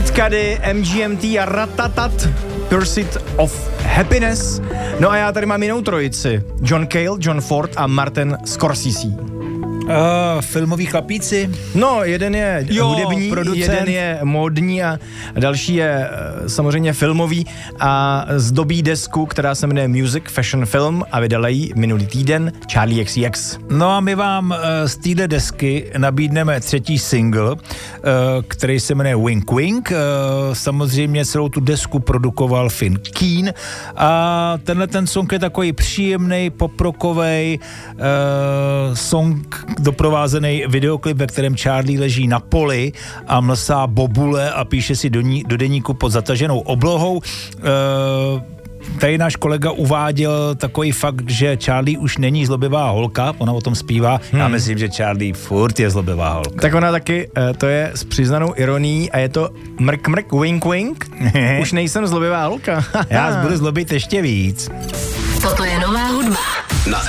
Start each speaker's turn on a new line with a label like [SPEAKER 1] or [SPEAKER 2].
[SPEAKER 1] Kid Cudi, MGMT a Ratatat, Pursuit of Happiness. No a já tady mám jinou trojici. John Cale, John Ford a Martin Scorsese.
[SPEAKER 2] Filmoví chlapíci?
[SPEAKER 1] No, jeden je hudební,
[SPEAKER 2] producent.
[SPEAKER 1] jeden je módní a další je samozřejmě filmový a zdobí desku, která se jmenuje Music Fashion Film a vydala ji minulý týden Charlie XCX.
[SPEAKER 2] No a my vám z téhle desky nabídneme třetí single, který se jmenuje Wink Wink. Samozřejmě celou tu desku produkoval Finn Keen a ten song je takový příjemný, poprockovej song doprovázený videoklip, ve kterém Charlie leží na poli a mlsá bobule a píše si do deníku pod zataženou oblohou. Tady náš kolega uváděl takový fakt, že Charlie už není zlobivá holka, ona o tom zpívá. Já myslím, že Charlie furt je zlobivá holka.
[SPEAKER 1] Tak ona taky, to je s přiznanou ironií a je to mrk mrk, wink wink. Už nejsem zlobivá holka.
[SPEAKER 2] Já budu zlobit ještě víc.
[SPEAKER 3] Toto je nová hudba.